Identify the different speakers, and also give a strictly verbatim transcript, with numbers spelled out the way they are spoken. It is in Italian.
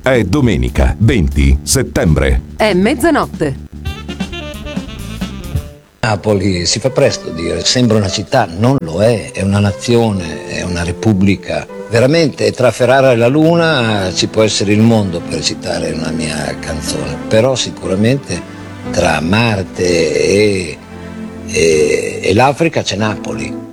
Speaker 1: È domenica venti settembre.
Speaker 2: È mezzanotte.
Speaker 3: Napoli, si fa presto a dire, sembra una città, non lo è, è una nazione, è una repubblica. Veramente tra Ferrara e la Luna ci può essere il mondo, per citare una mia canzone, però sicuramente tra Marte e, e, e l'Africa c'è Napoli.